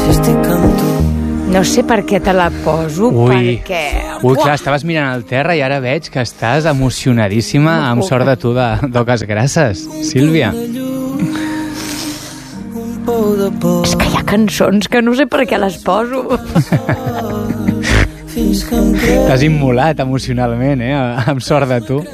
si estic amb tu. No sé per què te la poso, perquè... Ui, clar, estaves mirant al terra i ara veig que estàs emocionadíssima amb Sort de tu d'Oques Grasses. Sílvia. És que hi ha cançons que no sé per què les poso. T'has immolat emocionalment, amb Sort de tu.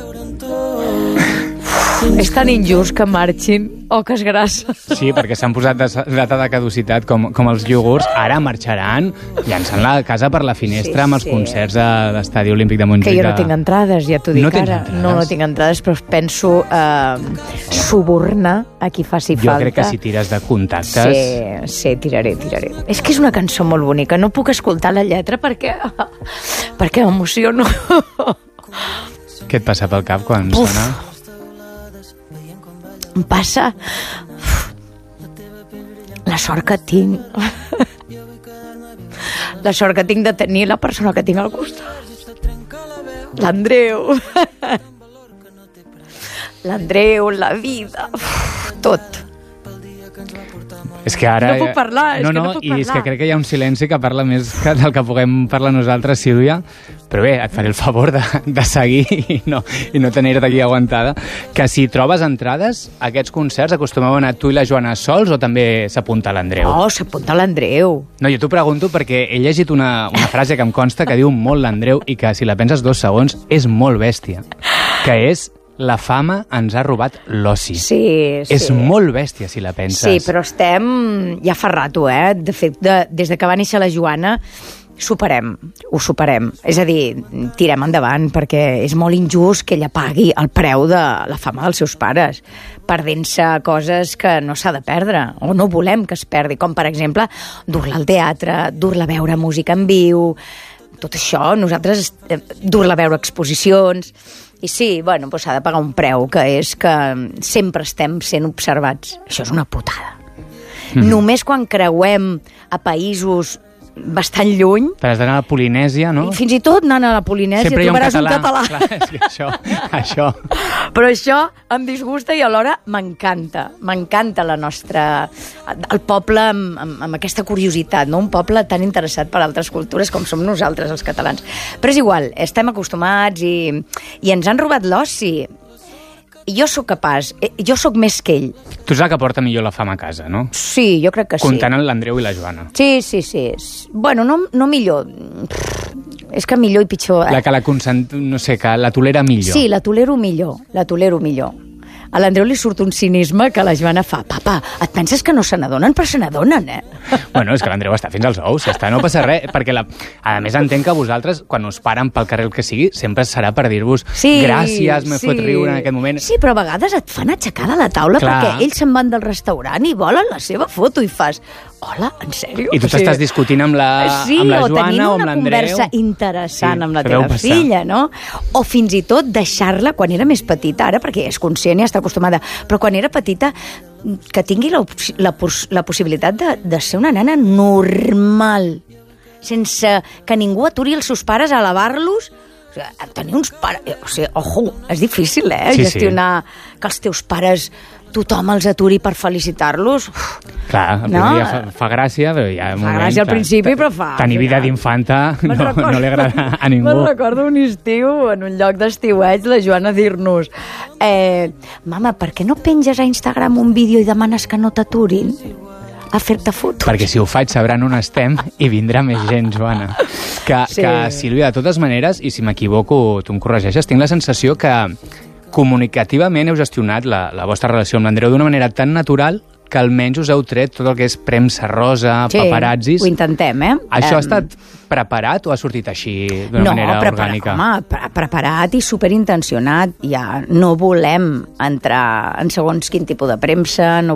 És tan injust que marxin Oques Grasses. Sí, perquè s'han posat data de caducitat com els iogurts. Ara marxaran llançant la casa per la finestra amb els concerts de l'Estadi Olímpic de Montjuïc. Que jo no tinc entrades, ja t'ho dic ara. No tinc entrades, però penso subornar a qui faci falta. Jo crec que si tires de contactes... Sí, tiraré. És que és una cançó molt bonica. No puc escoltar la lletra perquè m'emociono. Què et passa pel cap quan sona? Em passa la sort que tinc de tenir la persona que tinc al costat, l'Andreu, la vida, tot. És que ara... No puc parlar, i és que crec que hi ha un silenci que parla més del que puguem parlar nosaltres, Sílvia, però bé, et faré el favor de seguir i no tenir-te aquí aguantada, que si trobes entrades, a aquests concerts acostumeu a anar tu i la Joana sols o també s'apunta l'Andreu? No, s'apunta l'Andreu. No, jo t'ho pregunto perquè he llegit una frase que em consta que diu molt l'Andreu i que si la penses 2 segons és molt bèstia, que és: la fama ens ha robat l'oci. Sí. És molt bèstia, si la penses. Sí, però estem ja fa rato, De fet, des de que va néixer la Joana, ho superem. És a dir, tirem endavant, perquè és molt injust que ella pagui el preu de la fama dels seus pares, perdent-se coses que no s'ha de perdre, o no volem que es perdi, com per exemple dur-la al teatre, dur-la a veure música en viu, tot això, nosaltres dur-la a veure exposicions. I sí, bueno, doncs s'ha de pagar un preu, que és que sempre estem sent observats. Això és una putada. Només quan creuem a països bastant lluny... T'has d'anar a la Polinèsia, no? Fins i tot anant a la Polinèsia trobaràs un català. Clar, és que això... Però això em disgusta i alhora m'encanta. M'encanta el poble amb aquesta curiositat, no? Un poble tan interessat per altres cultures com som nosaltres, els catalans. Però és igual, estem acostumats i ens han robat l'oci. Jo sóc capaç, jo sóc més que ell. Tu ets la que porta millor la fama a casa, no? Sí, jo crec que sí. Comptant l'Andreu i la Joana. Sí. Bueno, no millor. És que millor i pitjor. La que no sé, que la tolera millor. Sí, la tolero millor. A l'Andreu li surt un cinisme que la Joana fa: papa, et penses que no se n'adonen? Però se n'adonen, Bueno, és que l'Andreu està fins als ous, no passa res, perquè a més entenc que vosaltres, quan us paren pel carrer el que sigui, sempre serà per dir-vos gràcies, m'he fet riure en aquest moment. Sí, però a vegades et fan aixecar de la taula perquè ells se'n van del restaurant i volen la seva foto i fas: hola, en sèrio? I tu t'estàs discutint amb la Joana o amb l'Andreu? Sí, o tenint una conversa interessant amb la teva filla, no? O fins i tot deixar-la quan era més petita, ara perquè és conscient i està acostumada, però quan era petita que tingui la possibilitat de ser una nena normal, sense que ningú aturi els seus pares a lavar-los. O sigui, tenir uns pares... O sigui, ojo, és difícil, gestionar que els teus pares tothom els aturi per felicitar-los. Clar, al primer dia fa gràcia, però ja... Fa gràcia al principi, però fa... Tenir vida d'infanta no li agrada a ningú. Me'n recordo un estiu, en un lloc d'estiueig, la Joana dir-nos: mama, per què no penges a Instagram un vídeo i demanes que no t'aturin a fer-te fotos? Perquè si ho faig sabran on estem i vindrà més gent, Joana. Que Sílvia, de totes maneres, i si m'equivoco tu em corregeixes, tinc la sensació que comunicativament heu gestionat la vostra relació amb l'Andreu d'una manera tan natural que almenys us heu tret tot el que és premsa rosa, paparazzis. Ho intentem, Això ha estat preparat o ha sortit així d'una manera orgànica? Preparat i superintencionat. Ja no volem entrar en segons quin tipus de premsa, no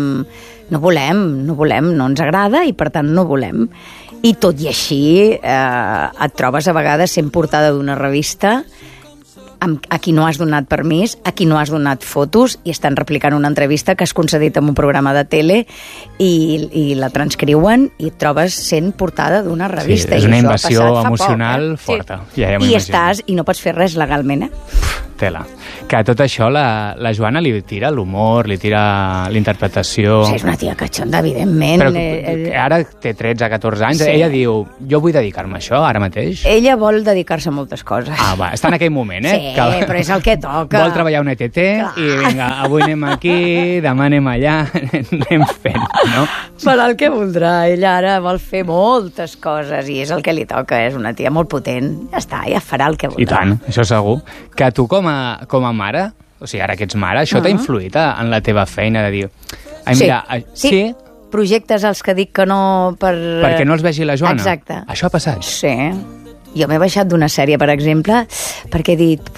ens agrada i per tant no volem. I tot i així et trobes a vegades sent portada d'una revista a qui no has donat permís, a qui no has donat fotos, i estan replicant una entrevista que has concedit en un programa de tele i la transcriuen i et trobes sent portada d'una revista. Sí, és una invasió emocional forta. Sí. I no pots fer res legalment, tela. Que tot això la Joana li tira l'humor, li tira l'interpretació... Sí, és una tia catxonda, evidentment. Però ara té 13-14 anys, ella diu, jo vull dedicar-me a això ara mateix. Ella vol dedicar-se a moltes coses. Va, està en aquell moment, Sí, però és el que toca. Vol treballar un ETT i vinga, avui anem aquí, demà anem allà, anem fent, no? Farà el que voldrà. Ella ara vol fer moltes coses i és el que li toca. És una tia molt potent. Ja està, ja farà el que voldrà. I tant, això segur. Que tu com a mare, o sigui, ara que ets mare, això t'ha influït en la teva feina de dir... Ai, mira, sí. Projectes als que dic que no per... Perquè no els vegi la Joana. Exacte. Això ha passat? Sí. Jo m'he baixat d'una sèrie, per exemple, perquè he dit...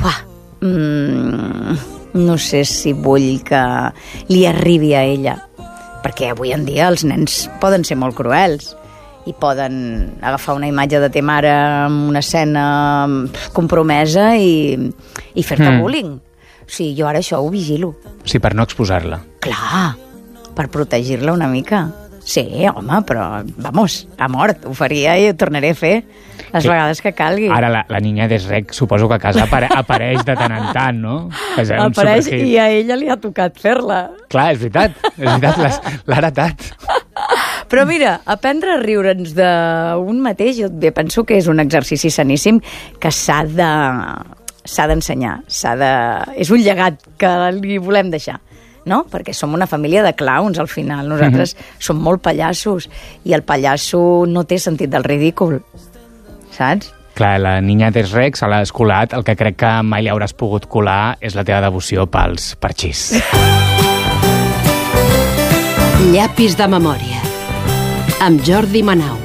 no sé si vull que li arribi a ella. Perquè avui en dia els nens poden ser molt cruels i poden agafar una imatge de ta mare amb una escena compromesa i fer-te bullying. O sigui, jo ara això ho vigilo. Sí, per no exposar-la. Clar, per protegir-la una mica. Sí, home, però, vamos, a mort. Ho faria i ho tornaré a fer les vegades que calgui. Ara la niña de Shrek suposo que a casa apareix de tant en tant, no? Apareix i a ella li ha tocat fer-la. Clar, és veritat, l'ha heretat. Però mira, aprendre a riure'ns d'un mateix, jo penso que és un exercici saníssim que s'ha d'ensenyar. És un llegat que li volem deixar. No? Perquè som una família de clowns, al final. Nosaltres som molt pallassos i el pallasso no té sentit del ridícul, saps? Clar, la niña de Shrek se l'ha escolat. El que crec que mai li hauràs pogut colar és la teva devoció pels parxís. Llapis de memòria amb Jordi Manau.